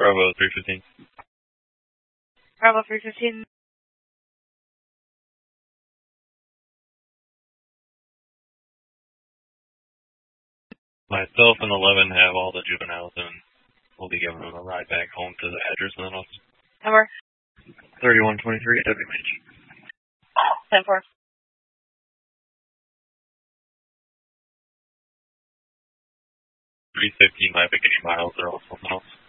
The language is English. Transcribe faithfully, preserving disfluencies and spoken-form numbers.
Bravo three fifteen. Bravo three fifteen. Myself and eleven have all the juveniles, and we'll be giving them a ride back home to the address in the house. Number? thirty-one twenty-three W H. ten four. three fifty, my beginning miles are also in the house.